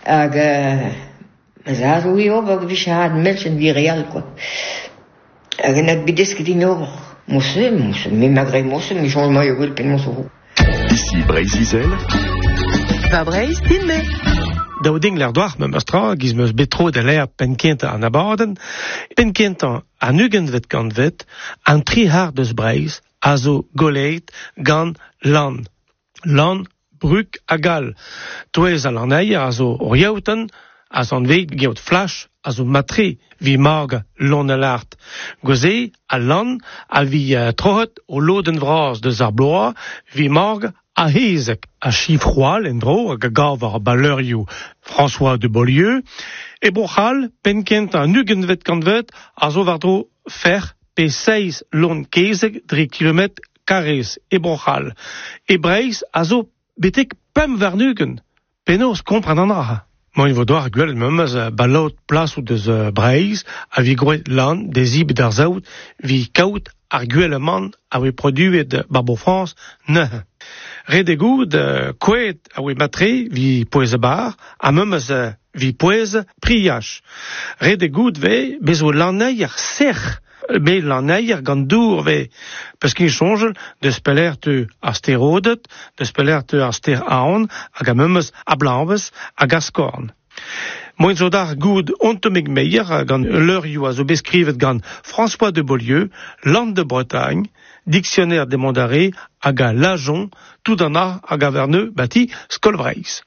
Hag, mazad oui ober vishad melchen vireal, quoi. Hag en bidesk din ober. Mousse, mais malgré mousse, mais change moi yogul pen mousse. Ici Breiz-Izel. Va Breiz, din me. Dauding l'ar doar me mastra, giz meus betro de l'air penkenta an abaden, penkenta an ugen vet gant vet, an tri har deus Breiz, a zo goleit gant lan. Lan, bruk a gal. Touez a lan eier a zo oriouten, a zan veit geot flash, a zo matre vi marg lon a lart. Goze, a lan, a vi trohet o loden vraz deus ar bloa, vi marg a hezek a chifroal en dro a gav ar baleurioù François de Beaulieu, e brochal penkent an ugen vet kant vet a zo war dro fer P6 lon kezek 3 km karez e brochal. E Breiz a zo betek pem war nugen. Penaos kompren an ara. Moin vo doar gwell memes balot plas ou deus Breiz a vi grouet lan des ib d'ar zaout vi kaout ar gwell man a we produet Barbo France ne. Redegoud kouet a we matre vi poez bar a memes vi poez priach. Redegoud ve bezo lanei ar serch. Mais lanei ar gant dour ve, peus kin chonjel deus peler te asterodet, deus peler te aster aon, hag a memes a blambes hag a skorn. Moin zo dar goud ontomeg meier gant leurioù a zo beskrivet gant François de Beaulieu, Land de Bretagne, dictionnaire des monts d'arrêt hag a lajon, tout an ar hag a verneu bati skol Breiz.